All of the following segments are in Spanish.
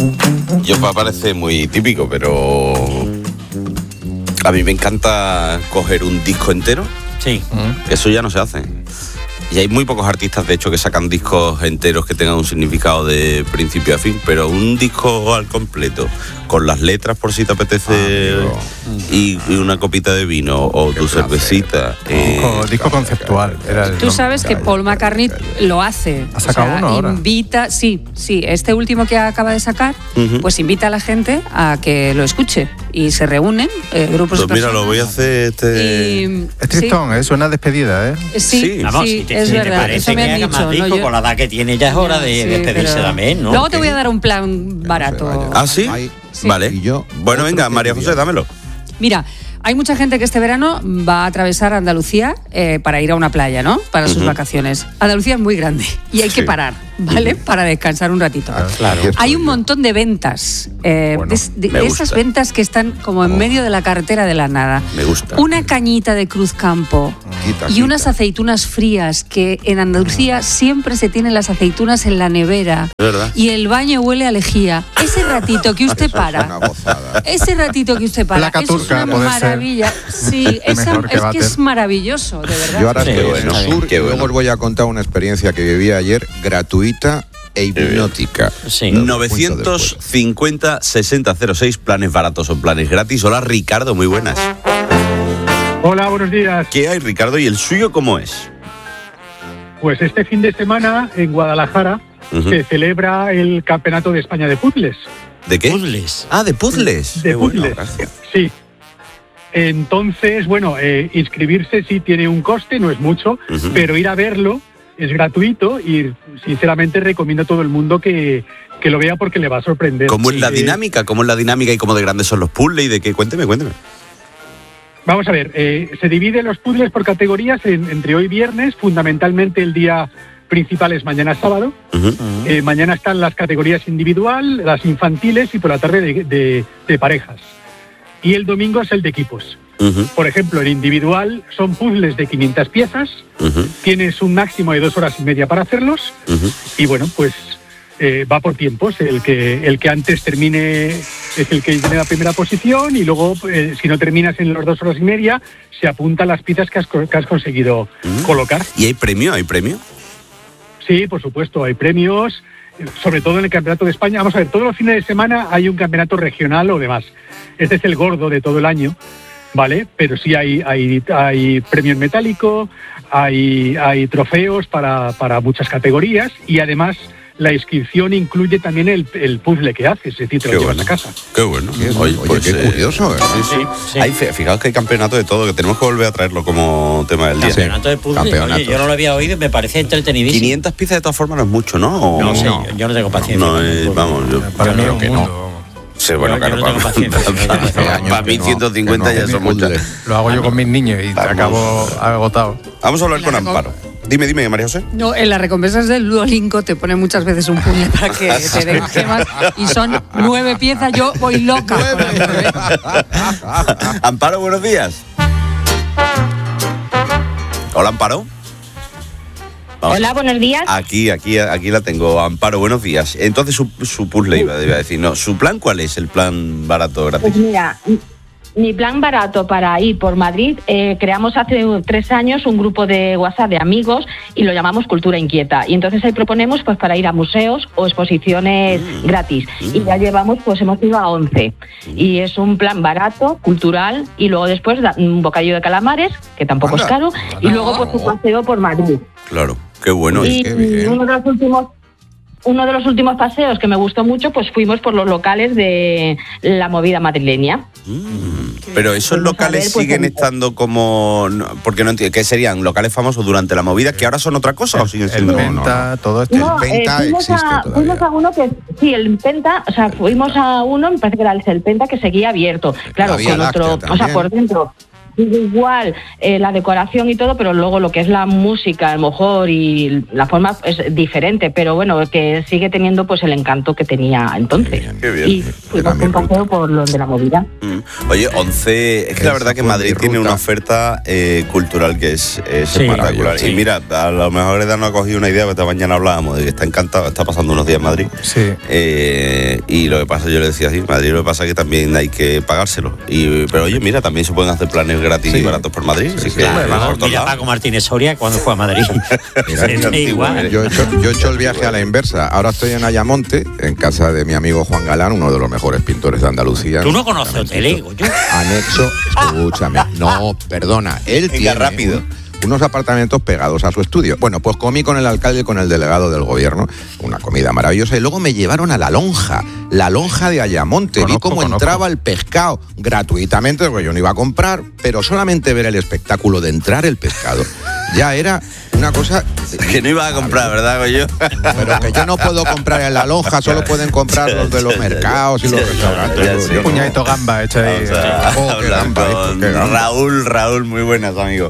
Yo me parece muy típico, pero a mí me encanta coger un disco entero. Sí. Eso ya no se hace. Y hay muy pocos artistas, de hecho, que sacan discos enteros que tengan un significado de principio a fin, pero un disco al completo, con las letras por si te apetece, y una copita de vino o tu cervecita. Disco conceptual. Tú sabes que Paul McCartney lo hace. ¿Ha sacado uno ahora? Invita, sí, este último que acaba de sacar, pues invita a la gente a que lo escuche. Y se reúnen grupos de personas. Pues mira, lo voy a hacer Es tristón, suena a despedida, ¿eh? Sí, vamos, sí, si es te verdad. parece Eso me que han haga dicho. más disco, ¿no? con la edad que tiene ya es hora de despedirse también, ¿no? Luego te voy a dar un plan barato. ¿Ah, sí? Sí. Vale. Y yo, bueno, venga, María José, dámelo. Mira, hay mucha gente que este verano va a atravesar Andalucía para ir a una playa, ¿no? Para sus vacaciones. Andalucía es muy grande y hay que parar, ¿vale? Para descansar un ratito. Claro. Hay un montón de ventas, de esas ventas que están como en medio de la carretera de la nada. Me gusta. Una cañita de Cruz Campo y unas aceitunas frías, que en Andalucía siempre se tienen las aceitunas en la nevera. ¿Verdad? Y el baño huele a lejía. Ese ratito que usted para, ese ratito que usted para, Placa eso es turca, una puede ser. maravilla. Sí, es que es maravilloso, de verdad. Yo ahora Qué estoy bueno, en el sur qué y luego bueno. os voy a contar una experiencia que viví ayer, gratuita e hipnótica. Sí. 950-6006, planes baratos o planes gratis. Hola, Ricardo, muy buenas. Hola, buenos días. ¿Qué hay, Ricardo? ¿Y el suyo cómo es? Pues este fin de semana en Guadalajara se celebra el Campeonato de España de Puzzles. ¿De qué? Puzzles. Ah, de puzzles. De Qué bueno, puzzles. gracias. Sí. Entonces, bueno, inscribirse sí tiene un coste, no es mucho, pero ir a verlo es gratuito y sinceramente recomiendo a todo el mundo que lo vea porque le va a sorprender. ¿Cómo es la dinámica? ¿Cómo es la dinámica y cómo de grandes son los puzzles y de qué? Cuénteme. Vamos a ver, se dividen los puzzles por categorías entre hoy y viernes, fundamentalmente el día principal es mañana sábado. Mañana están las categorías individual, las infantiles y por la tarde de parejas. Y el domingo es el de equipos. Por ejemplo, el individual son puzzles de 500 piezas, tienes un máximo de 2 horas y media para hacerlos, y bueno, pues va por tiempos. El que antes termine es el que tiene la primera posición, y luego, si no terminas en las 2 horas y media, se apuntan las piezas que has conseguido colocar. ¿Y hay premio? Sí, por supuesto, hay premios, sobre todo en el Campeonato de España. Vamos a ver, todos los fines de semana hay un campeonato regional o demás. Este es el gordo de todo el año, ¿vale? Pero sí hay premio en metálico, hay trofeos para muchas categorías, y además la inscripción incluye también el puzzle que haces, es decir, te lo llevas a casa. Qué bueno. Oye, qué curioso, ¿eh? Sí. Fijaos que hay campeonato de todo, que tenemos que volver a traerlo como tema del día. Campeonato de puzzles. Campeonato. Oye, yo no lo había oído y me parece entretenidísimo. 500 piezas de todas formas no es mucho, ¿no? No sé, yo no tengo paciencia. No, vamos, yo Para mí creo es que un no. mundo. Sí, bueno, Yo claro, no tengo paciencia. para mí 150 ya son muchas. Lo hago yo con mis niños y Vamos. acabo agotado. Vamos a hablar con Amparo. Dime, María José. No, en las recompensas del Duolingo te ponen muchas veces un puzzle para que te den gemas, y son 9 piezas. Yo voy loca. con las 9. Amparo, buenos días. Hola, Amparo. Vamos. Hola, buenos días. Aquí la tengo, Amparo, buenos días. Entonces su puzzle iba a decir, no, ¿su plan cuál es? El plan barato gratis. Pues mira, mi plan barato para ir por Madrid, creamos hace 3 años un grupo de WhatsApp de amigos y lo llamamos Cultura Inquieta. Y entonces ahí proponemos pues para ir a museos o exposiciones gratis. Y ya hemos ido a 11. Y es un plan barato, cultural, y luego después un bocadillo de calamares, que tampoco es caro, y luego pues un paseo por Madrid. Claro, qué bueno. Y uno de los últimos paseos que me gustó mucho, pues fuimos por los locales de la movida madrileña. Pero esos locales siguen estando como... porque no entiendo, ¿qué serían? ¿Locales famosos durante la movida que ahora son otra cosa o siguen El siendo...? Penta, todo esto. No, El Penta existe fuimos todavía. a uno que... Sí, el Penta, o sea, fuimos a uno, me parece que era el Penta, que seguía abierto. Claro, La Vía con Láctea otro... O sea, también. por dentro... sigue igual la decoración y todo, pero luego lo que es la música, a lo mejor, y la forma es diferente, pero bueno, que sigue teniendo pues el encanto que tenía entonces. Qué bien. Y fuimos un paseo por lo de la movida. Oye, 11, es que la verdad que Madrid tiene una oferta cultural que es espectacular. sí. Y mira, a lo mejor Eda nos ha cogido una idea, porque esta mañana hablábamos de que está encantado, está pasando unos días en Madrid. Sí. Y lo que pasa, yo le decía así, Madrid lo que pasa es que también hay que pagárselo. Pero oye, mira, también se pueden hacer planes gratis y baratos por Madrid. Así que por todos Mira lados. Paco Martínez Soria cuando fue a Madrid. Mira, Sí, igual. Yo he hecho el viaje a la inversa. Ahora estoy en Ayamonte, en casa de mi amigo Juan Galán, uno de los mejores pintores de Andalucía. Tú no conoces hoteles, yo. Anexo, escúchame. No, perdona. Él Venga, tiene rápido. unos apartamentos pegados a su estudio. Bueno, pues comí con el alcalde y con el delegado del gobierno, una comida maravillosa, y luego me llevaron a la lonja de Ayamonte. Vi cómo entraba el pescado gratuitamente, porque yo no iba a comprar, pero solamente ver el espectáculo de entrar el pescado ya era una cosa Que no iba a comprar, ¿verdad, Goyo? pero que yo no puedo comprar en la lonja, solo pueden comprar los de los mercados y los restaurantes. sí. Yo no. Puñadito gamba hecha ahí. Vamos a qué hablar gamba, con qué gamba. Raúl, muy buenas, amigo.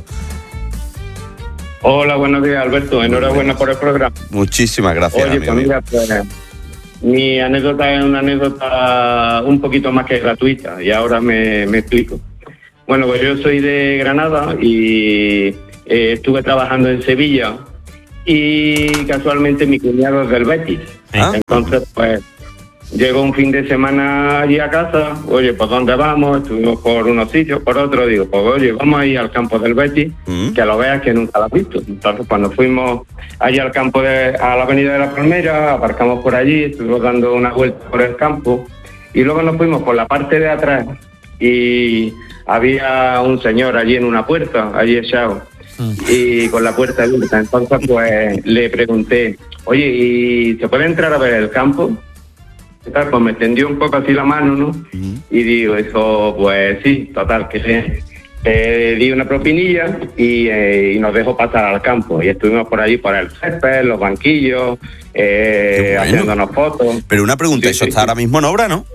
Hola, buenos días, Alberto. Enhorabuena por el programa. Muchísimas gracias, Oye, amigo pues mío. mira, pues, mi anécdota es una anécdota un poquito más que gratuita, y ahora me explico. Bueno, pues yo soy de Granada y estuve trabajando en Sevilla, y casualmente mi cuñado es del Betis. Ah. Entonces, pues, llegó un fin de semana allí a casa. Oye, ¿por dónde vamos? Estuvimos por unos sitios, por otros. Digo, pues oye, vamos a ir al campo del Betis, que lo veas, que nunca lo has visto. Entonces, cuando fuimos allí al campo, a la avenida de la Palmera, aparcamos por allí, estuvimos dando una vuelta por el campo, y luego nos fuimos por la parte de atrás, y había un señor allí en una puerta, allí echado, y con la puerta abierta. Entonces, pues, le pregunté, oye, ¿y se puede entrar a ver el campo? Tal, pues me extendió un poco así la mano, ¿no? Y digo, eso, pues sí, total, que di una propinilla y nos dejó pasar al campo. Y estuvimos por allí, por el césped, los banquillos, bueno. haciéndonos fotos. Pero una pregunta, Sí, eso sí, está sí. ahora mismo en obra, ¿no?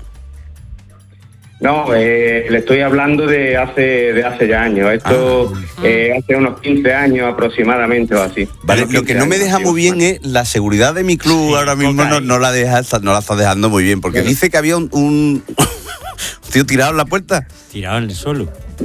No, le estoy hablando de hace ya años. Esto hace unos 15 años aproximadamente o así. Vale, Unos lo que 15 no me años, deja tío. muy bien es la seguridad de mi club. Sí, ahora mismo toca no la está dejando muy bien, porque dice que había un tío tirado en la puerta. Tirado en el suelo.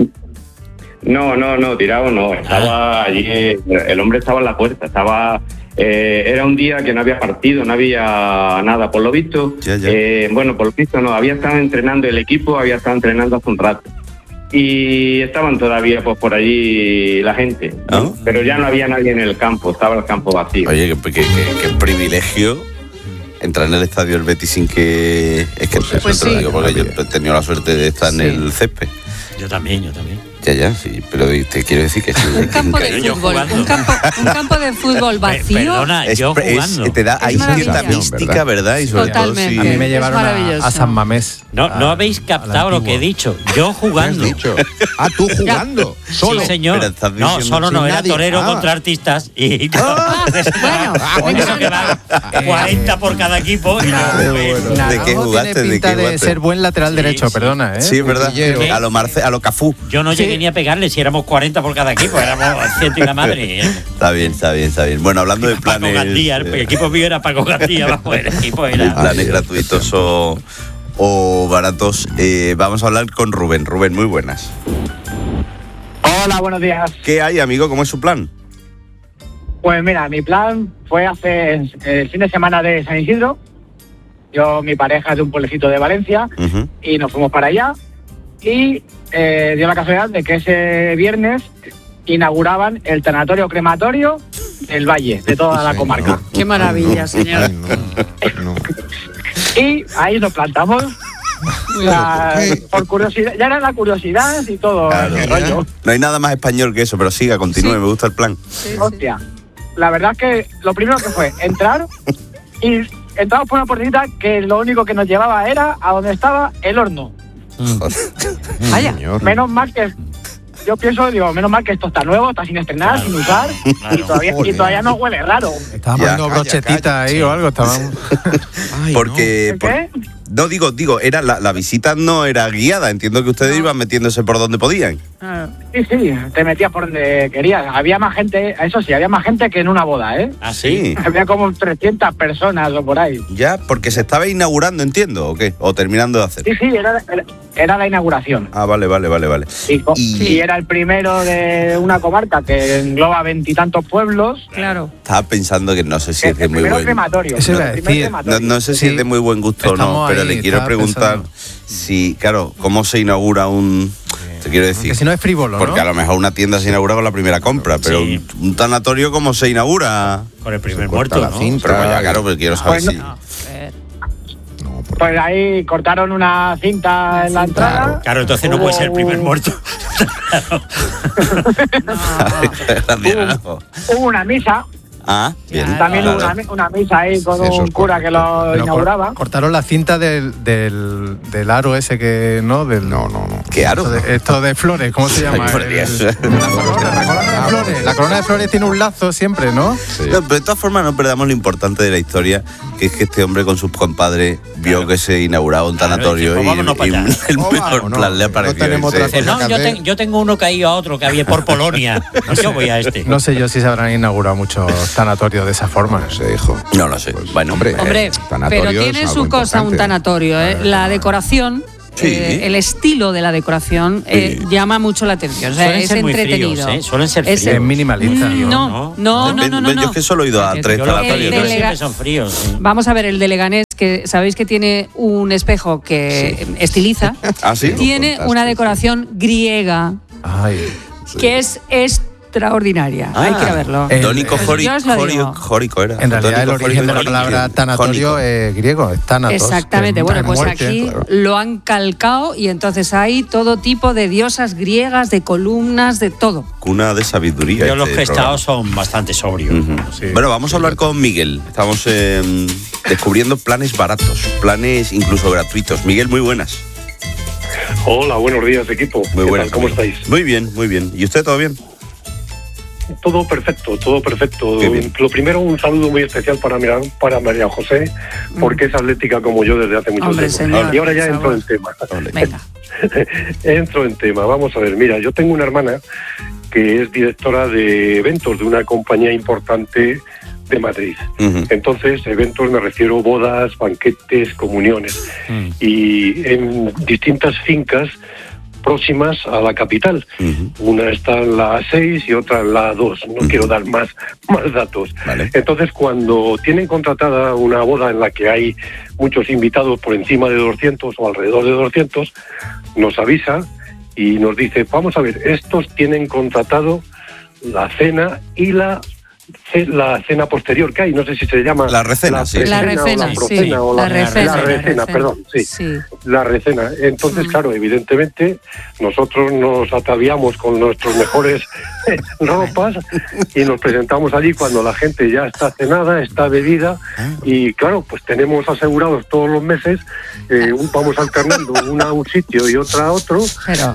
No, tirado no. Estaba allí, el hombre estaba en la puerta, era un día que no había partido, no había nada, por lo visto. Ya. Bueno, por lo visto no, había estado entrenando el equipo, había estado entrenando hace un rato. Y estaban todavía pues por allí la gente, ¿no? Pero ya no había nadie en el campo, estaba el campo vacío. Oye, qué privilegio entrar en el estadio del Betis sin que... Es que Pues te lo sí. digo, porque yo he tenido la suerte de estar en el césped. Yo también. Ya, sí, pero te quiero decir que... Un campo de Yo fútbol, jugando. un campo de fútbol vacío. Perdona, yo jugando. te da, hay cierta maravilloso. mística, ¿verdad? Y sobre Totalmente. todo A si... mí me Es llevaron maravilloso. a San Mamés. No habéis captado lo que he dicho. Yo ¿Qué has jugando. dicho? Ah, tú jugando, solo. Sí, señor. Pero estás No, diciendo solo no, sin era nadie. torero Ah. contra artistas. Y Bueno, eso que van 40 por cada equipo. Y no, pues, ¿De qué Naranjo jugaste? tiene ¿De pinta qué de jugaste? ser buen lateral derecho, sí. perdona, ¿eh? Sí, es verdad. Putillero. A lo Cafú. yo no llegué ni a pegarle si éramos 40 por cada equipo. Éramos 100 y la madre. Está bien. Bueno, hablando de Paco planes... Gandía, el equipo mío era Paco Gandía, bajo el equipo era. planes gratuitos o baratos. Vamos a hablar con Rubén. Rubén, muy buenas. Hola, buenos días. ¿Qué hay, amigo? ¿Cómo es su plan? Pues mira, mi plan fue hace el fin de semana de San Isidro. Yo, mi pareja es de un pueblecito de Valencia, Ujú. y nos fuimos para allá. Y dio la casualidad de que ese viernes inauguraban el tanatorio crematorio del Valle, de toda la comarca. qué maravilla, señor. Ay, no. Y ahí nos plantamos. Por curiosidad, ya era la curiosidad y todo Claro. el rollo. No hay nada más español que eso, pero siga, continúe, Sí. me gusta el plan. Hostia, la verdad es que lo primero que fue entrar, y entramos por una puertita que lo único que nos llevaba era a donde estaba el horno. Vaya. Señor. Menos mal que, yo pienso, menos mal que esto está nuevo, está sin estrenar, sin usar, y todavía no huele raro. Estaban Ya, poniendo calla, brochetita calla, ahí sí. o algo. Estaban... Ay, Porque... ¿Qué? No, digo, era la visita no era guiada. Entiendo que ustedes iban metiéndose por donde podían. Claro. Sí, te metías por donde querías. Había más gente, eso sí, había más gente que en una boda, ¿eh? ¿Ah, sí? Había como 300 personas o por ahí. Ya, porque se estaba inaugurando, entiendo, ¿o qué? ¿O terminando de hacer? Sí, era la inauguración. Ah, vale. Y era el primero de una comarca que engloba 20 y tantos pueblos. Claro. Estaba pensando que no sé si es de muy Primero buen... crematorio. Eso iba a decir. No sé si es de muy buen gusto o no, Estamos pero ahí, le quiero estaba preguntar pensando. si, claro, cómo se inaugura un... Te quiero decir... Que si no es frívolo, Porque ¿no? a lo mejor una tienda se inaugura con la primera compra, pero Sí. un tanatorio, ¿cómo se inaugura? Con el primer corta muerto, la ¿no? cinta. Pero vaya, claro, pero quiero saber Pues si... Pues ahí cortaron una cinta en la entrada. Claro, entonces no puede ser el primer muerto. Gracias. Hubo una misa. Ah, bien. También claro. hubo una misa ahí con Eso un es cura que lo Pero inauguraba. cortaron la cinta del aro ese que, ¿no? No. ¿Qué aro? Esto de flores, ¿cómo se llama? Ay, por Dios. La corona de flores. La corona de flores tiene un lazo siempre, ¿no? Sí. No, pero de todas formas no perdamos lo importante de la historia, que es que este hombre con sus compadres vio que se inauguraba un tanatorio Claro, y, vámonos para allá. el O mejor vámonos, plan le no apareció. tenemos ese. otra cosa. No, yo tengo uno que ha ido a otro que había por Polonia. Yo voy a este. No sé yo si se habrán inaugurado muchos tanatorios de esa forma. No sé, hijo. No lo sé. Bueno, Hombre, Hombre, tanatorio pero es tiene algo su cosa un importante. tanatorio, ¿eh? La decoración, Sí. el estilo de la decoración llama mucho la atención. O sea, Suelen es ser muy entretenido. fríos, ¿eh? Suelen ser Es- fríos. Es minimalista. No. Yo es que solo he ido a Yo 3 los tanatorios. que ¿no? siempre son fríos. Sí. Vamos a ver el de Leganés, que sabéis que tiene un espejo que estiliza. ¿Ah, sí? Tiene Fantástico, una decoración griega Ay. que es extraordinaria. Hay que ir a verlo. Dónico Yo os lo digo. jórico era. En realidad el Dónico, origen de la jórico, palabra jórico. tanatorio es griego, es tánatos. Exactamente, que bueno, trae pues muerte, aquí claro. lo han calcado y entonces hay todo tipo de diosas griegas, de columnas, de todo. Cuna de sabiduría. Yo los este que he programa. estado son bastante sobrios. Ujú. Sí. Bueno, vamos a hablar con Miguel. Estamos descubriendo planes baratos, planes incluso gratuitos. Miguel, muy buenas. Hola, buenos días, equipo. Muy ¿Qué buenas. tal? ¿Cómo estáis? Muy bien, muy bien. ¿Y usted todo bien? Todo perfecto, todo perfecto. Qué bien. Lo primero, un saludo muy especial para María José, porque es atlética como yo desde hace mucho Hombre, tiempo. señor, Y ahora ya por entro favor. en tema. Venga. Entro en tema. Vamos a ver, mira, yo tengo una hermana que es directora de eventos de una compañía importante de Madrid. Ujú. Entonces, eventos me refiero banquetes, banquetes, comuniones. Y en distintas fincas próximas a la capital. Ujú. Una está en la A6 y otra en la A2. No quiero dar más datos. Vale. Entonces, cuando tienen contratada una boda en la que hay muchos invitados por encima de 200 o alrededor de 200, nos avisa y nos dice, vamos a ver, estos tienen contratado la cena y la cena posterior que hay, no sé si se llama La recena, sí. La precena o recena, la sí. procena o La recena, la recena, perdón, sí. La recena. Entonces, claro, evidentemente, nosotros nos ataviamos con nuestros mejores ropas y nos presentamos allí cuando la gente ya está cenada, está bebida y, claro, pues tenemos asegurados todos los meses, vamos alternando una a un sitio y otra a otro Pero-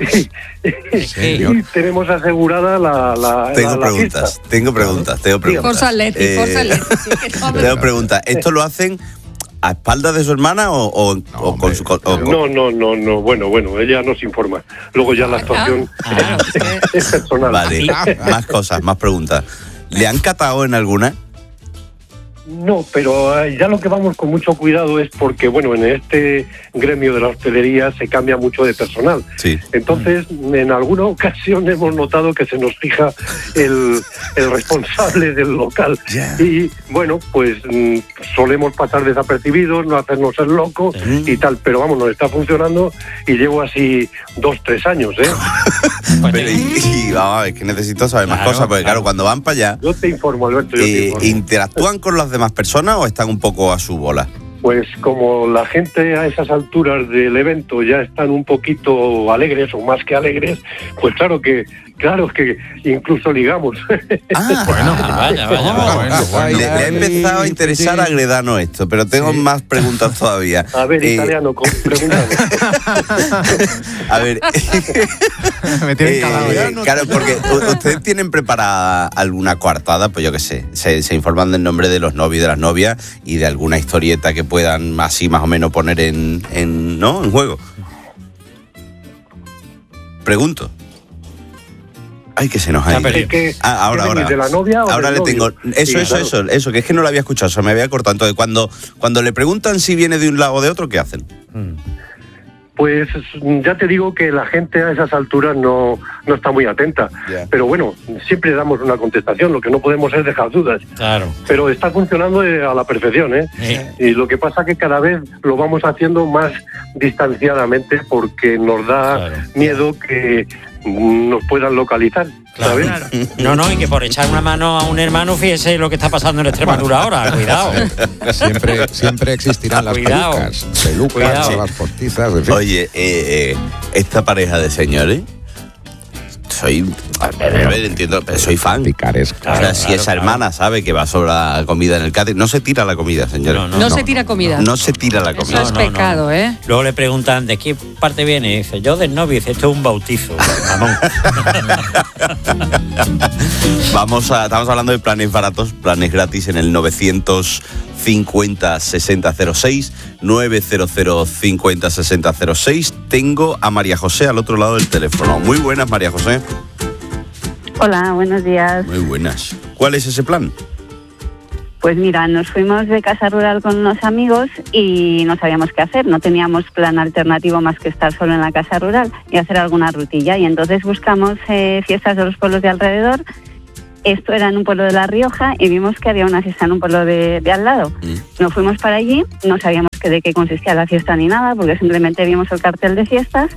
y tenemos asegurada la Tengo la preguntas, fiesta. tengo preguntas. Forza Leti, Forza Leti. Sí, que no, hombre. Tengo preguntas. ¿Esto lo hacen a espaldas de su hermana o con su... No, bueno, ella nos informa. Luego ya la actuación es personal. Vale, más cosas, más preguntas. ¿Le han catado en alguna? No, pero ya lo que vamos con mucho cuidado es porque, bueno, en este gremio de la hostelería se cambia mucho de personal. Sí. Entonces, en alguna ocasión hemos notado que se nos fija el responsable del local. Y, bueno, pues solemos pasar desapercibidos, no hacernos el loco y tal. Pero, vamos, nos está funcionando y llevo así 2-3 años, ¿eh? Pero vamos a ver, que necesito saber más Claro, cosas, porque claro, cuando van para allá, Yo te informo, Alberto, yo te informo. ¿interactúan con las demás personas o están un poco a su bola? Pues como la gente a esas alturas del evento ya están un poquito alegres o más que alegres, pues claro que incluso ligamos. Le ha empezado a interesar a Gredano esto, pero tengo más preguntas todavía. A ver, italiano, pregúntame. A ver, Me tienen calado ya. claro, porque ustedes tienen preparada alguna coartada, pues yo qué sé, se informan del nombre de los novios y de las novias y de alguna historieta que puedan así más o menos poner en juego. Pregunto. Ay, que se nos ha ido. Ahora. ¿De la novia o ahora del le novio? tengo. Eso, que es que no lo había escuchado, se me había cortado. Entonces, cuando le preguntan si viene de un lado o de otro, ¿qué hacen? Pues ya te digo que la gente a esas alturas no está muy atenta. Yeah. Pero bueno, siempre damos una contestación, lo que no podemos es dejar dudas. Claro. Pero está funcionando a la perfección, ¿eh? Sí. Y lo que pasa que cada vez lo vamos haciendo más distanciadamente porque nos da miedo que nos puedan localizar, ¿sabes? Claro. No, y que por echar una mano a un hermano, fíjese lo que está pasando en Extremadura ahora, cuidado. Siempre existirán las pelucas, barbas postizas, en fin. Oye, esta pareja de señores, entiendo, pero soy fan. Picaresca. O sea, si esa hermana sabe que va a sobrar comida en el catering, no se tira la comida, señores. No se tira comida. No se tira la comida. Eso es pecado, ¿eh? Luego le preguntan, ¿de qué parte viene? Y dice, yo del novio. Y dice, esto es un bautizo, mamón. Estamos hablando de planes baratos, planes gratis en el 950-6006, 900-50-6006. Tengo a María José al otro lado del teléfono. Muy buenas, María José. Hola, buenos días. Muy buenas. ¿Cuál es ese plan? Pues mira, nos fuimos de casa rural con unos amigos y no sabíamos qué hacer. No teníamos plan alternativo más que estar solo en la casa rural y hacer alguna rutilla. Y entonces buscamos fiestas de los pueblos de alrededor. Esto era en un pueblo de La Rioja y vimos que había una fiesta en un pueblo de al lado. Nos fuimos para allí, no sabíamos de qué consistía la fiesta ni nada, porque simplemente vimos el cartel de fiestas.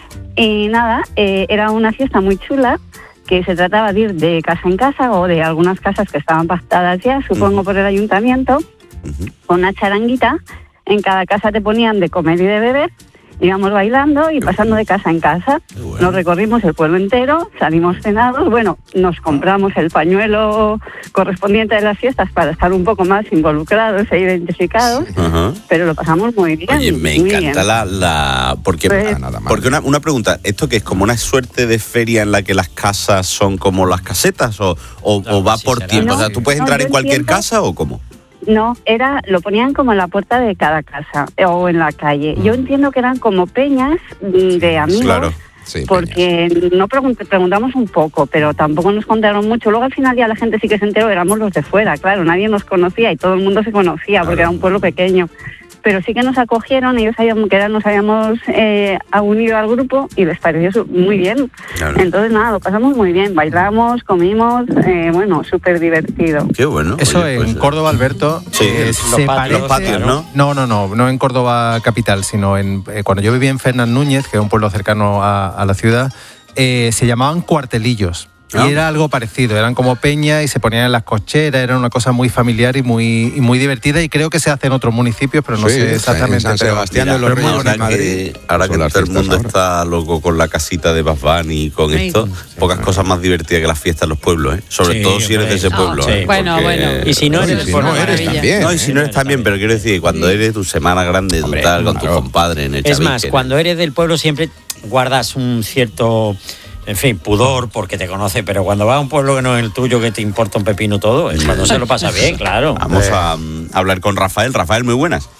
Y nada, era una fiesta muy chula, que se trataba de ir de casa en casa o de algunas casas que estaban pactadas ya, supongo por el ayuntamiento, con una charanguita. En cada casa te ponían de comer y de beber, íbamos bailando y pasando de casa en casa. Bueno. Nos recorrimos el pueblo entero, salimos cenados, nos compramos el pañuelo correspondiente de las fiestas para estar un poco más involucrados e identificados, pero lo pasamos muy bien. Oye, me encanta porque una pregunta, ¿esto que es como una suerte de feria en la que las casas son como las casetas o va por tiempo? O sea, ¿tú puedes entrar en cualquier casa o cómo? No, lo ponían como en la puerta de cada casa o en la calle. Yo entiendo que eran como peñas de amigos, claro, sí, porque preguntamos un poco, pero tampoco nos contaron mucho. Luego al final ya la gente sí que se enteró, éramos los de fuera, claro, nadie nos conocía y todo el mundo se conocía porque era un pueblo pequeño. Pero sí que nos acogieron, ellos sabían que nos habíamos unido al grupo y les pareció muy bien. Claro. Entonces nada, lo pasamos muy bien, bailamos, comimos, súper divertido. Qué bueno. Eso en Córdoba, Alberto, los patios, ¿no? No en Córdoba capital, sino cuando yo vivía en Fernández Núñez, que es un pueblo cercano a la ciudad, se llamaban cuartelillos. Y era algo parecido, eran como peñas y se ponían en las cocheras, era una cosa muy familiar y muy divertida, y creo que se hace en otros municipios, pero no sé exactamente. En San Sebastián de los Reyes, en Madrid. Ahora que todo el mundo está loco con la casita de Bad Bunny y con esto, pocas cosas más divertidas que las fiestas en los pueblos, ¿eh? Sobre todo si eres de ese pueblo. Bueno. Y si no eres también. No, y si no eres también, pero quiero decir, cuando eres tu semana grande, con tu compadre en el Es más, cuando eres del pueblo siempre guardas un cierto... En fin, pudor porque te conoce, pero cuando vas a un pueblo que no es el tuyo, que te importa un pepino todo, es cuando se lo pasa bien, claro. Vamos a hablar con Rafael. Rafael, muy buenas.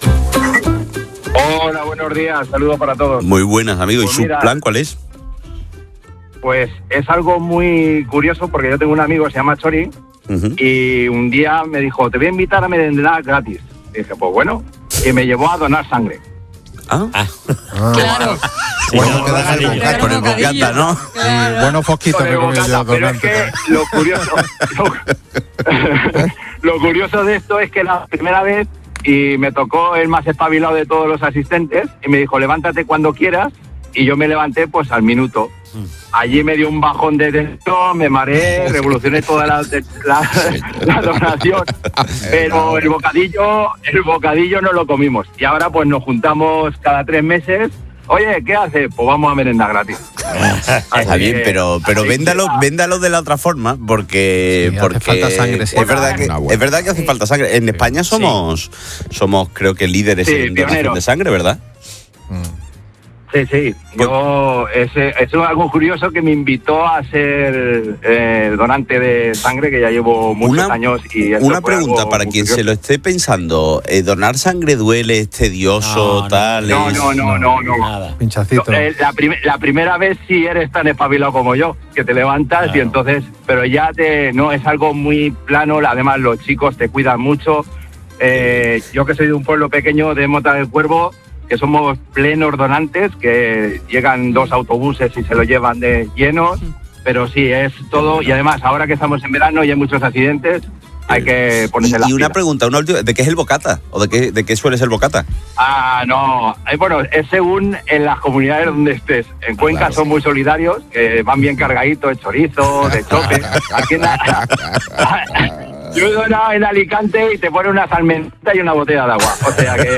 Hola, buenos días, saludos para todos. Muy buenas, amigo. Pues ¿Y su plan cuál es? Pues es algo muy curioso porque yo tengo un amigo que se llama Chori y un día me dijo, te voy a invitar a merendar gratis. Y dije, pues bueno, y me llevó a donar sangre. Claro. Sí, bueno, con el bocata, ¿no? Claro. Bueno, poquito me comí yo. Pero es que lo curioso de esto es que la primera vez, y me tocó el más espabilado de todos los asistentes, y me dijo, levántate cuando quieras, y yo me levanté pues al minuto. Allí me dio un bajón de tensión, me mareé, revolucioné toda la donación, pero el bocadillo no lo comimos. Y ahora pues nos juntamos cada 3 meses. Oye, ¿qué haces? Pues vamos a merendar gratis. Está bien, pero véndalo de la otra forma, porque hace falta sangre. Sí. Es verdad que hace falta sangre. En España somos creo que líderes en donación de sangre, ¿verdad? Sí. Es algo curioso que me invitó a ser donante de sangre, que ya llevo muchos años. Y una pregunta para quien se lo esté pensando. ¿Donar sangre duele, es tedioso, tal? No. Nada. Pinchacito. La primera vez sí eres tan espabilado como yo, que te levantas y entonces... Pero ya no es algo muy plano, además los chicos te cuidan mucho. Yo que soy de un pueblo pequeño de Mota del Cuervo, que somos plenos donantes, que llegan 2 autobuses y se lo llevan de llenos, pero sí, es todo, y además ahora que estamos en verano y hay muchos accidentes, hay que ponerse las pilas. Y una pilas. pregunta, una última, ¿de qué es el bocata? ¿O de qué suele ser el bocata? No, bueno, es según en las comunidades donde estés. En Cuenca son muy solidarios, que van bien cargaditos de chorizo, de chope. Aquí yo he donado en Alicante y te pone una salmenta y una botella de agua, o sea que...